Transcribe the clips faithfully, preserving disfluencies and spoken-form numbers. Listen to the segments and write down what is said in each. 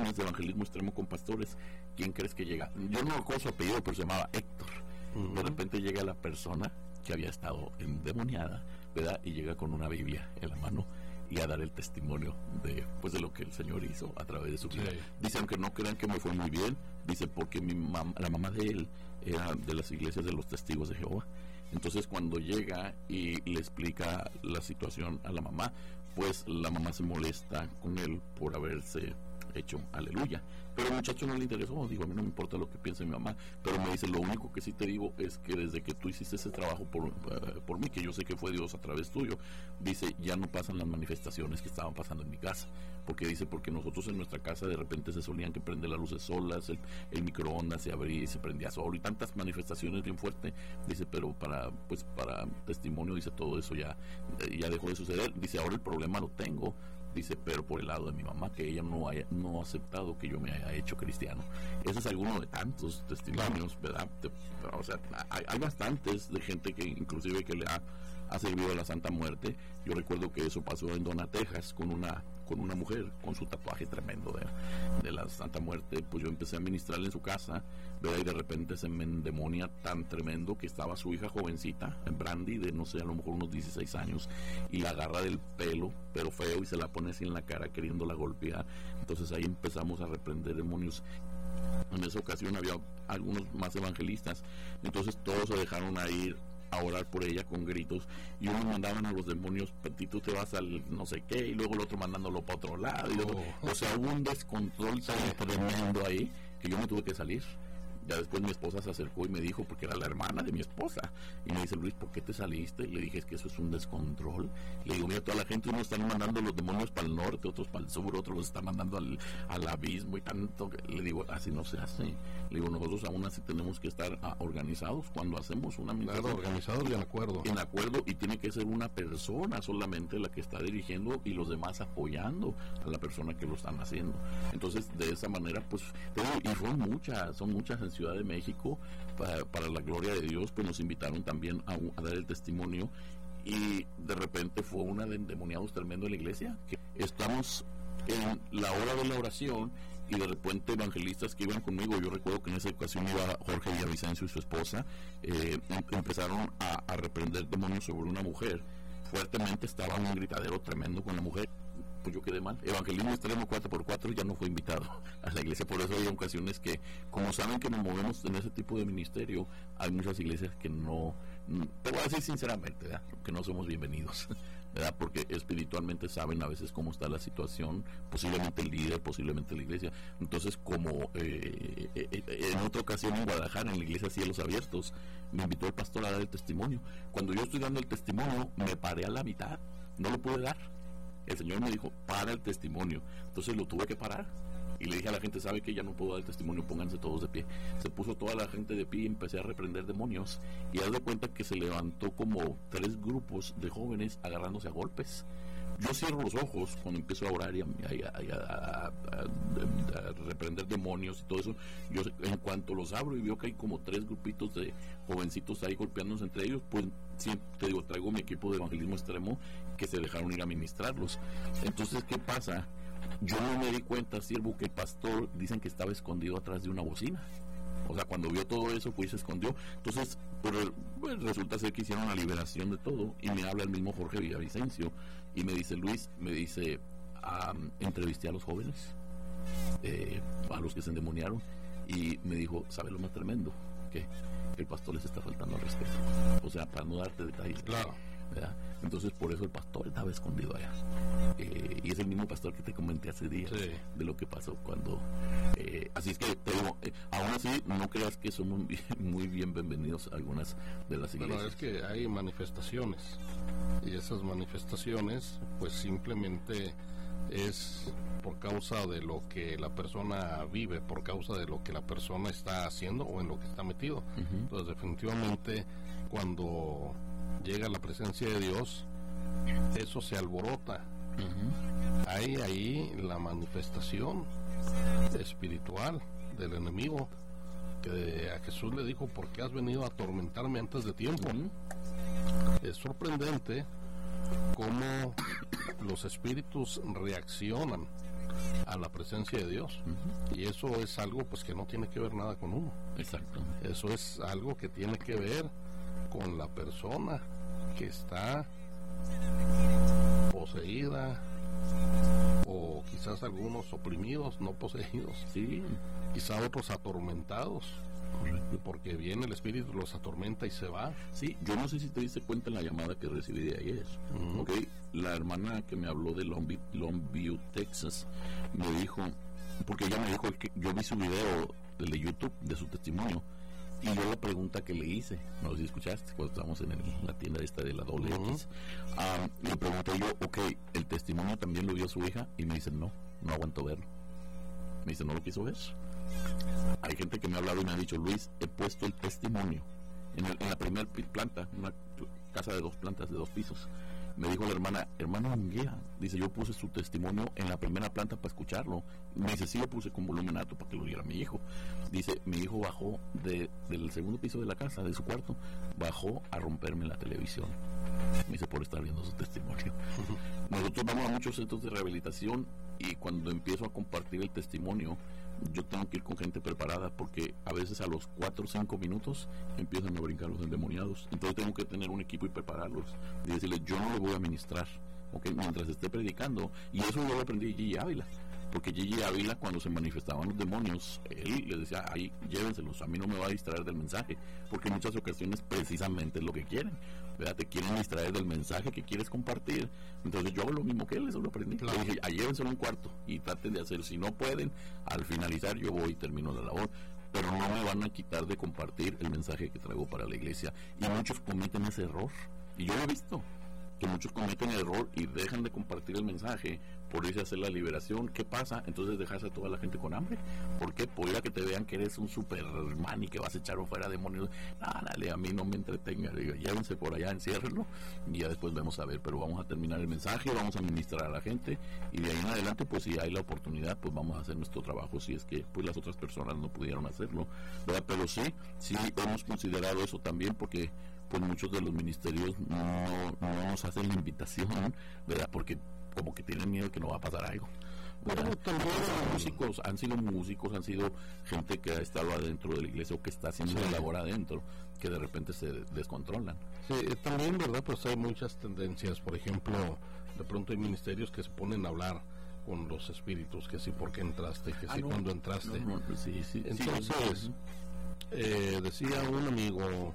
reuniones de evangelismo extremo con pastores, ¿quién crees que llega? Yo no recuerdo su apellido, pero se llamaba Héctor. Uh-huh. De repente llega la persona que había estado endemoniada, ¿verdad? Y llega con una Biblia en la mano y a dar el testimonio de, pues, de lo que el Señor hizo a través de su vida. Sí. Dice, aunque no crean que me fue muy bien, dice, porque mi mam- la mamá de él era de las iglesias de los Testigos de Jehová. Entonces cuando llega y le explica la situación a la mamá, pues la mamá se molesta con él por haberse hecho aleluya, pero al muchacho no le interesó. Digo, a mí no me importa lo que piense mi mamá, pero me dice, lo único que sí te digo es que desde que tú hiciste ese trabajo por, uh, por mí, que yo sé que fue Dios a través tuyo, dice, ya no pasan las manifestaciones que estaban pasando en mi casa, porque dice, porque nosotros en nuestra casa de repente se solían que prender las luces solas, el, el microondas se abría y se prendía solo, y tantas manifestaciones bien fuertes, dice, pero para, pues para testimonio, dice, todo eso ya, ya dejó de suceder. Dice, ahora el problema lo tengo, dice, pero por el lado de mi mamá, que ella no haya no ha aceptado que yo me haya hecho cristiano. Ese es alguno de tantos testimonios, ¿verdad? De, o sea, hay, hay bastantes de gente que inclusive que le ha, ha servido a la Santa Muerte. Yo recuerdo que eso pasó en Donna, Texas, con una con una mujer con su tatuaje tremendo de, de la Santa Muerte. Pues yo empecé a ministrarle en su casa, ¿verdad? Y de repente se me endemonia tan tremendo que estaba su hija jovencita, en Brandy, de no sé, a lo mejor unos dieciséis años, y la agarra del pelo, pero feo, y se la pone así en la cara queriéndola golpear. Entonces ahí empezamos a reprender demonios. En esa ocasión había algunos más evangelistas, entonces todos se dejaron a ir a orar por ella con gritos, y unos mandaban a los demonios, y tú te vas al no sé qué, y luego el otro mandándolo para otro lado, y luego, oh. O sea, hubo un descontrol tan tremendo ahí que yo me tuve que salir. Ya después mi esposa se acercó y me dijo, porque era la hermana de mi esposa, y me dice, Luis, ¿por qué te saliste? Le dije, es que eso es un descontrol. Le digo, mira, toda la gente, unos están mandando los demonios para el norte, otros para el sur, otros los están mandando al, al abismo y tanto. Le digo, así no se hace. Le digo, nosotros aún así tenemos que estar uh, organizados cuando hacemos una misión. Claro, organizados y en acuerdo. En acuerdo, y tiene que ser una persona solamente la que está dirigiendo y los demás apoyando a la persona que lo están haciendo. Entonces, de esa manera, pues, y son muchas, son muchas en Ciudad de México, para, para la gloria de Dios, pues nos invitaron también a, a dar el testimonio, y de repente fue una de endemoniados tremendo en la iglesia, que estamos en la hora de la oración y de repente evangelistas que iban conmigo, yo recuerdo que en esa ocasión iba Jorge Villavicencio y su esposa, eh, em, empezaron a, a reprender demonios sobre una mujer. Fuertemente estaba un gritadero tremendo con la mujer. Pues yo quedé mal. Evangelismo extremo cuatro por cuatro ya no fue invitado a la iglesia. Por eso hay ocasiones que, como saben que nos movemos en ese tipo de ministerio, hay muchas iglesias que no, te voy a decir sinceramente, ¿verdad?, que no somos bienvenidos, ¿verdad? Porque espiritualmente saben a veces cómo está la situación, posiblemente el líder, posiblemente la iglesia. Entonces, como eh, eh, en otra ocasión en Guadalajara, en la iglesia Cielos Abiertos, me invitó el pastor a dar el testimonio. Cuando yo estoy dando el testimonio, me paré a la mitad, no lo pude dar. El Señor me dijo, para el testimonio. Entonces lo tuve que parar. Y le dije a la gente, ¿sabe que ya no puedo dar el testimonio? Pónganse todos de pie. Se puso toda la gente de pie y empecé a reprender demonios. Y haz de cuenta que se levantó como tres grupos de jóvenes agarrándose a golpes. Yo cierro los ojos cuando empiezo a orar y a, a, a, a, a, a reprender demonios y todo eso. Yo, en cuanto los abro y veo que hay como tres grupitos de jovencitos ahí golpeándose entre ellos, pues siempre te digo, traigo mi equipo de evangelismo extremo que se dejaron ir a ministrarlos. Entonces, ¿qué pasa? Yo no me di cuenta, siervo, que el pastor dicen que estaba escondido atrás de una bocina. O sea, cuando vio todo eso, pues se escondió. Entonces, pero, pues, resulta ser que hicieron la liberación de todo. Y me habla el mismo Jorge Villavicencio y me dice, Luis, me dice, um, entrevisté a los jóvenes, eh, a los que se endemoniaron, y me dijo, ¿sabe lo más tremendo? Que el pastor les está faltando al respeto. O sea, para no darte detalles. Claro. ¿Verdad? Entonces por eso el pastor estaba escondido allá, eh, y es el mismo pastor que te comenté hace días, sí, de lo que pasó cuando eh, así es que te digo, eh, aún así no creas que somos muy bien bienvenidos a algunas de las iglesias. Bueno, es que hay manifestaciones, y esas manifestaciones pues simplemente es por causa de lo que la persona vive, por causa de lo que la persona está haciendo o en lo que está metido. Uh-huh. Entonces definitivamente cuando llega la presencia de Dios, eso se alborota. Uh-huh. Hay ahí la manifestación espiritual del enemigo, que a Jesús le dijo, ¿por qué has venido a atormentarme antes de tiempo? Uh-huh. Es sorprendente cómo los espíritus reaccionan a la presencia de Dios. Uh-huh. Y eso es algo pues que no tiene que ver nada con uno. Exacto. Eso es algo que tiene que ver con la persona que está poseída, o quizás algunos oprimidos, no poseídos, sí, quizás otros atormentados. Correcto. Porque viene el espíritu, los atormenta y se va. Sí, yo no sé si te diste cuenta en la llamada que recibí de ayer. Uh-huh. Okay, la hermana que me habló de Longview, Longview, Texas, me dijo, porque ella me dijo que yo vi su video de YouTube de su testimonio, y yo la pregunta que le hice, no sé si escuchaste cuando estábamos en el, la tienda esta de la doble uh-huh. X, um, le pregunté yo, ok, el testimonio también lo vio su hija, y me dice no, no aguanto verlo. Me dice, no lo quiso ver. Hay gente que me ha hablado y me ha dicho, Luis, he puesto el testimonio en, el, en la primera planta, una casa de dos plantas, de dos pisos. Me dijo la hermana, hermano Munguía, dice, yo puse su testimonio en la primera planta para escucharlo. Me dice, sí, lo puse con volumen alto para que lo viera mi hijo. Dice, mi hijo bajó de, del segundo piso de la casa, de su cuarto, bajó a romperme la televisión. Me dice, por estar viendo su testimonio. Uh-huh. Nosotros vamos a muchos centros de rehabilitación, y cuando empiezo a compartir el testimonio, yo tengo que ir con gente preparada, porque a veces a los cuatro o cinco minutos empiezan a brincar los endemoniados. Entonces tengo que tener un equipo y prepararlos y decirles, yo no le voy a ministrar, ¿okay?, mientras esté predicando. Y eso yo lo aprendí de Gigi Ávila, porque Gigi Ávila, cuando se manifestaban los demonios, él les decía, ahí llévenselos, a mí no me va a distraer del mensaje, porque en muchas ocasiones precisamente es lo que quieren, ¿verdad? Te quieren distraer del mensaje que quieres compartir. Entonces yo hago lo mismo que él, eso lo aprendí. Claro. Le dije, llévenselo a un cuarto y traten de hacer, si no pueden, al finalizar yo voy y termino la labor, pero no me van a quitar de compartir el mensaje que traigo para la iglesia. Y muchos cometen ese error, y yo lo he visto, que muchos cometen el error y dejan de compartir el mensaje por irse a hacer la liberación. ¿Qué pasa? Entonces dejas a toda la gente con hambre. ¿Por qué? Por ir a que te vean que eres un superman y que vas a echar fuera demonios. Ah, dale, a mí no me entretenga. Digo, llévense por allá, enciérrenlo y ya después vemos a ver. Pero vamos a terminar el mensaje, vamos a ministrar a la gente, y de ahí en adelante, pues si hay la oportunidad, pues vamos a hacer nuestro trabajo, si es que pues las otras personas no pudieron hacerlo, ¿verdad? Pero sí, sí hemos considerado eso también, porque pues muchos de los ministerios no, no nos hacen la invitación, ¿verdad? Porque como que tienen miedo que no va a pasar algo. Bueno, también los músicos, han sido músicos, han sido gente que ha estado adentro de la iglesia o que está haciendo sí. la labor adentro, que de repente se descontrolan. Sí, también, ¿verdad? Pues hay muchas tendencias. Por ejemplo, de pronto hay ministerios que se ponen a hablar con los espíritus, que sí, ¿por qué entraste? Que ah, sí, no, ¿cuándo entraste? No, no, sí, sí, Entonces, sí, eh, decía un amigo,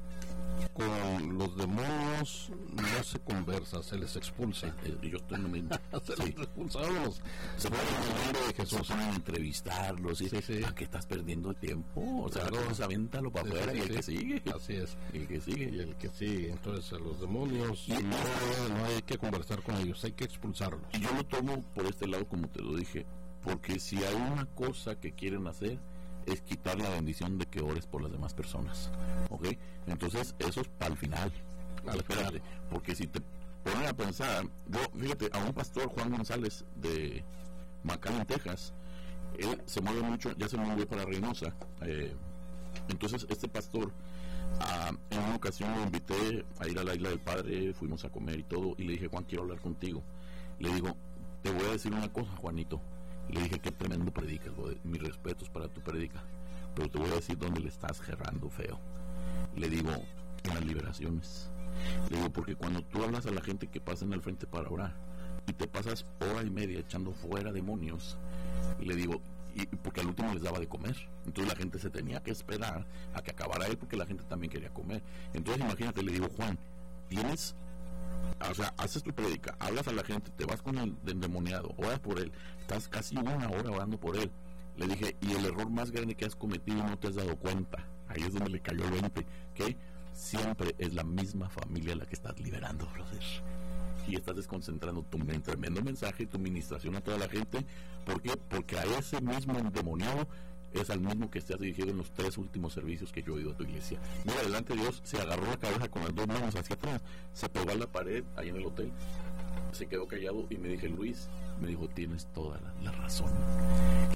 con los demonios no se conversa, se les expulsa. Eh, yo estoy en lo mismo. se sí. les expulsamos. Se pueden en el nombre de Jesús, se pueden entrevistarlos. ¿Y sí, sí. ¿Para qué estás perdiendo tiempo? O sea, claro. Pues, avéntalo para sí, afuera sí, y el sí. que sigue. Así es. El que sigue. Y el que sigue. Entonces, a los demonios y, no, no hay que conversar con ellos, hay que expulsarlos. Y yo lo tomo por este lado, como te lo dije, porque si hay una cosa que quieren hacer, es quitar la bendición de que ores por las demás personas, ¿ok? Entonces eso es para el final, al espérate, porque si te ponen a pensar, yo, fíjate, a un pastor, Juan González de McAllen, Texas, él se mueve mucho, ya se movió para Reynosa, eh, entonces este pastor, ah, en una ocasión lo invité a ir a la Isla del Padre, fuimos a comer y todo, y le dije, Juan, quiero hablar contigo. Le digo, te voy a decir una cosa, Juanito. Le dije, qué tremendo predicas, mis respetos para tu predica, pero te voy a decir dónde le estás gerrando feo. Le digo, en las liberaciones. Le digo, porque cuando tú hablas a la gente que pasen al frente para orar y te pasas hora y media echando fuera demonios, le digo, y porque al último les daba de comer, entonces la gente se tenía que esperar a que acabara él, porque la gente también quería comer. Entonces imagínate, le digo, Juan, tienes, o sea, haces tu predica, hablas a la gente, te vas con el endemoniado, oras por él, estás casi una hora orando por él. Le dije, y el error más grande que has cometido no te has dado cuenta. Ahí es donde le cayó el veinte, que siempre es la misma familia la que estás liberando, brother. Y estás desconcentrando tu tremendo mensaje, tu ministración a toda la gente. ¿Por qué? Porque a ese mismo endemoniado es al mismo que te has dirigido en los tres últimos servicios que yo he ido a tu iglesia. Mira, adelante Dios se agarró la cabeza con las dos manos hacia atrás, se pegó a la pared ahí en el hotel, se quedó callado y me dije, Luis, me dijo, tienes toda la, la razón. Y le digo, que no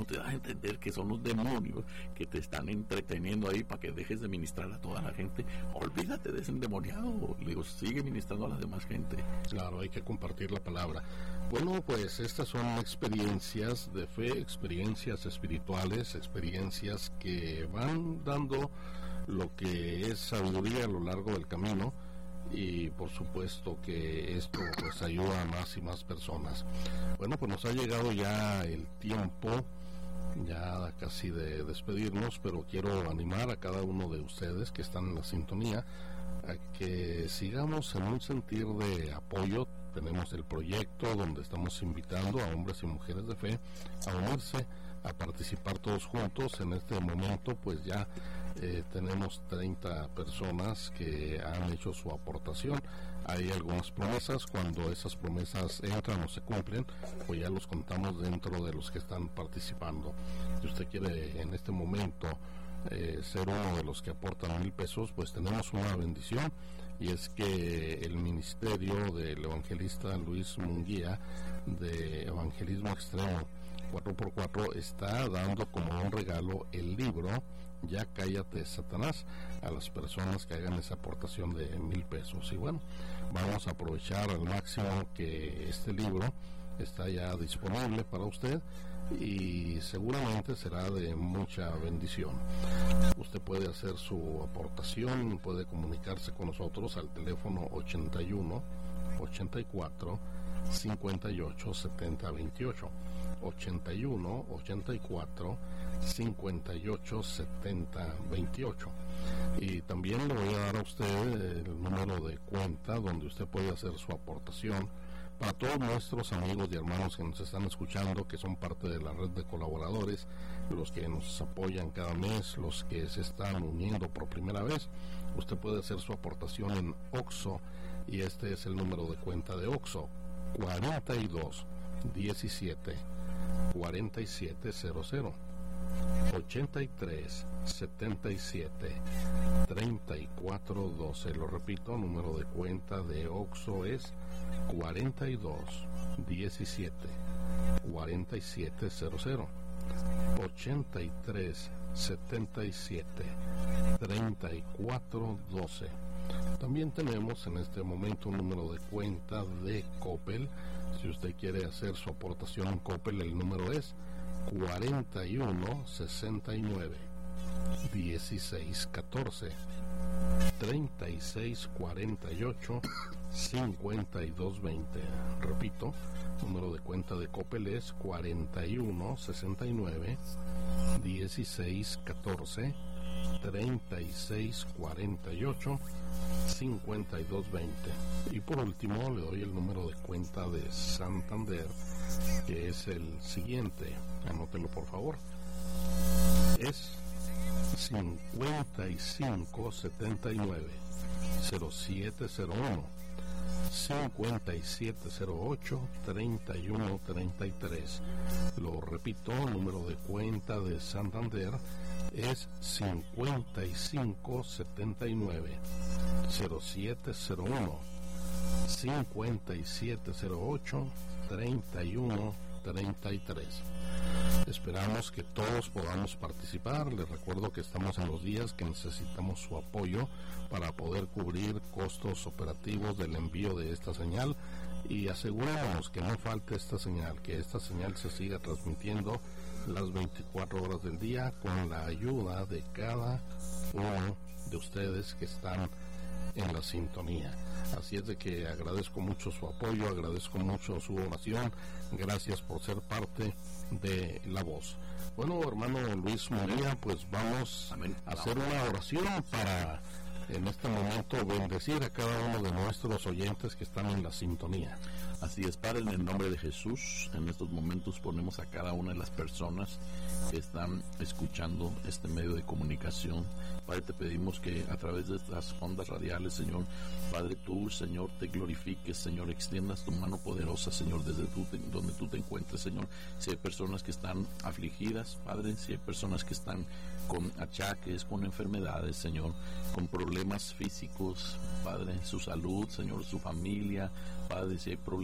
no te das a entender que son los demonios que te están entreteniendo ahí para que dejes de ministrar a toda la gente. Olvídate de ese endemoniado, le digo, sigue ministrando a la demás gente. Claro, hay que compartir la palabra. Bueno, pues estas son experiencias de fe, experiencias espirituales, experiencias que van dando lo que es sabiduría a lo largo del camino, y por supuesto que esto pues ayuda a más y más personas. Bueno, pues nos ha llegado ya el tiempo ya casi de despedirnos, pero quiero animar a cada uno de ustedes que están en la sintonía a que sigamos en un sentir de apoyo. Tenemos el proyecto donde estamos invitando a hombres y mujeres de fe a unirse, a participar todos juntos. En este momento pues ya eh, tenemos treinta personas que han hecho su aportación. Hay algunas promesas, cuando esas promesas entran o se cumplen, pues ya los contamos dentro de los que están participando. Si usted quiere en este momento eh, ser uno de los que aportan mil pesos, pues tenemos una bendición, y es que el ministerio del evangelista Luis Munguía de Evangelismo Extremo cuatro por cuatro está dando como un regalo el libro Ya Cállate Satanás a las personas que hagan esa aportación de mil pesos. Y bueno, vamos a aprovechar al máximo que este libro está ya disponible para usted, y seguramente será de mucha bendición. Usted puede hacer su aportación, puede comunicarse con nosotros al teléfono ochenta y uno, ochenta y cuatro, cincuenta y ocho, setenta, veintiocho, ochenta y uno, ochenta y cuatro, cincuenta y ocho, setenta, veintiocho. Y también le voy a dar a usted el número de cuenta donde usted puede hacer su aportación. Para todos nuestros amigos y hermanos que nos están escuchando, que son parte de la red de colaboradores, los que nos apoyan cada mes, los que se están uniendo por primera vez, usted puede hacer su aportación en OXXO, y este es el número de cuenta de OXXO: cuarenta y dos, diecisiete, cuarenta y siete cero cero, ochenta y tres, setenta y siete, treinta y cuatro doce. Lo repito, número de cuenta de OXXO es cuarenta y dos, diecisiete, cuarenta y siete cero cero, ochenta y tres, setenta y siete, treinta y cuatro doce. También tenemos en este momento un número de cuenta de Coppel. Si usted quiere hacer su aportación en Coppel, el número es cuarenta y uno, sesenta y nueve, dieciséis, catorce, treinta y seis, cuarenta y ocho, cincuenta y dos, veinte. Repito, número de cuenta de Coppel es cuarenta y uno, sesenta y nueve, dieciséis, catorce, treinta y seis, cuarenta y ocho, cincuenta y dos, veinte. Y por último le doy el número de cuenta de Santander, que es el siguiente, anótelo por favor, es cincuenta y cinco, setenta y nueve, cero siete cero uno, cincuenta y siete cero ocho, treinta y uno, treinta y tres. Lo repito, número de cuenta de Santander es cincuenta y cinco, setenta y nueve, cero siete cero uno, cincuenta y siete cero ocho, treinta y uno, treinta y tres. Esperamos que todos podamos participar. Les recuerdo que estamos en los días que necesitamos su apoyo para poder cubrir costos operativos del envío de esta señal, y asegurarnos que no falte esta señal, que esta señal se siga transmitiendo las veinticuatro horas del día con la ayuda de cada uno de ustedes que están en la sintonía. Así es de que agradezco mucho su apoyo, agradezco mucho su oración. Gracias por ser parte de La Voz. Bueno, hermano Luis Munguía, pues vamos Amén. a hacer una oración para en este momento bendecir a cada uno de nuestros oyentes que están en la sintonía. Así es, Padre, en el nombre de Jesús, en estos momentos ponemos a cada una de las personas que están escuchando este medio de comunicación. Padre, te pedimos que a través de estas ondas radiales, Señor, Padre, tú, Señor, te glorifiques, Señor, extiendas tu mano poderosa, Señor, desde tú, donde tú te encuentres, Señor. Si hay personas que están afligidas, Padre, si hay personas que están con achaques, con enfermedades, Señor, con problemas físicos, Padre, su salud, Señor, su familia, Padre, si hay problemas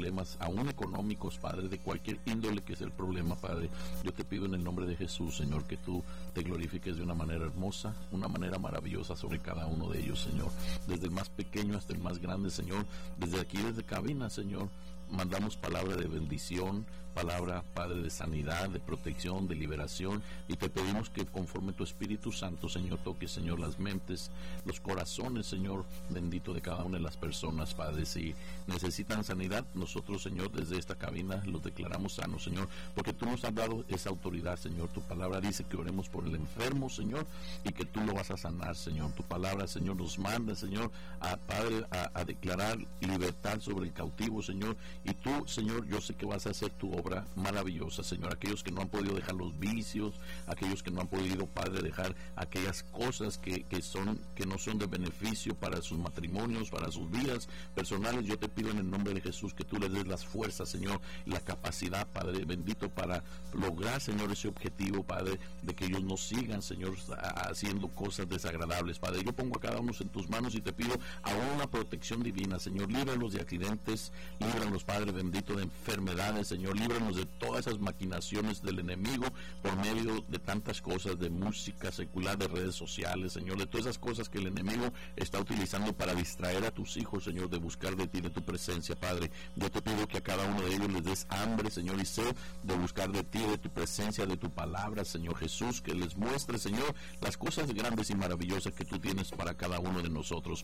problemas, aún económicos, Padre, de cualquier índole que sea el problema, Padre. Yo te pido en el nombre de Jesús, Señor, que tú te glorifiques de una manera hermosa, una manera maravillosa sobre cada uno de ellos, Señor. Desde el más pequeño hasta el más grande, Señor. Desde aquí, desde cabina, Señor, mandamos palabra de bendición, palabra, Padre, de sanidad, de protección, de liberación, y te pedimos que conforme tu Espíritu Santo, Señor, toque, Señor, las mentes, los corazones, Señor, bendito de cada una de las personas, Padre. Si necesitan sanidad, nosotros, Señor, desde esta cabina los declaramos sanos, Señor, porque tú nos has dado esa autoridad, Señor. Tu palabra dice que oremos por el enfermo, Señor, y que tú lo vas a sanar, Señor. Tu palabra, Señor, nos manda, Señor, a Padre, a, a declarar libertad sobre el cautivo, Señor, y tú, Señor, yo sé que vas a hacer tu obra maravillosa, Señor. Aquellos que no han podido dejar los vicios, aquellos que no han podido, Padre, dejar aquellas cosas que, que son que no son de beneficio para sus matrimonios, para sus vidas personales, yo te pido en el nombre de Jesús que tú les des las fuerzas, Señor, la capacidad, Padre bendito, para lograr, Señor, ese objetivo, Padre, de que ellos no sigan, Señor, haciendo cosas desagradables, Padre. Yo pongo a cada uno en tus manos y te pido aún una protección divina, Señor. Líbranos de accidentes, líbranos, Padre bendito, de enfermedades, Señor. Líbranos de todas esas maquinaciones del enemigo por medio de tantas cosas, de música secular, de redes sociales, Señor, de todas esas cosas que el enemigo está utilizando para distraer a tus hijos, Señor, de buscar de ti, de tu presencia, Padre. Yo te pido que a cada uno de ellos les des hambre, Señor, y sed de buscar de ti, de tu presencia, de tu palabra, Señor Jesús, que les muestre, Señor, las cosas grandes y maravillosas que tú tienes para cada uno de nosotros.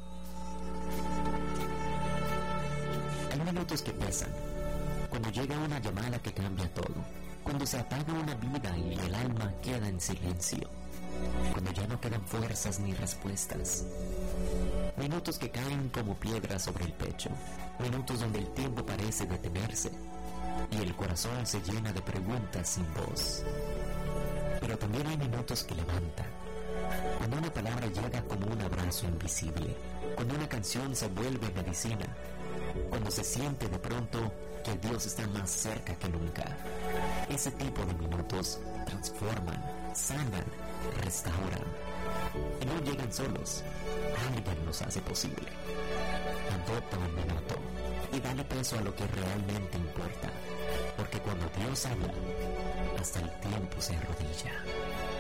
Hay minutos que pesan, cuando llega una llamada que cambia todo, cuando se apaga una vida y el alma queda en silencio, cuando ya no quedan fuerzas ni respuestas. Minutos que caen como piedras sobre el pecho, minutos donde el tiempo parece detenerse y el corazón se llena de preguntas sin voz. Pero también hay minutos que levantan, cuando una palabra llega como un abrazo invisible, cuando una canción se vuelve medicina, cuando se siente de pronto que Dios está más cerca que nunca. Ese tipo de minutos transforman, sanan, restauran. Y no llegan solos, alguien los hace posible. Adopta un minuto y dale peso a lo que realmente importa, porque cuando Dios habla, hasta el tiempo se arrodilla.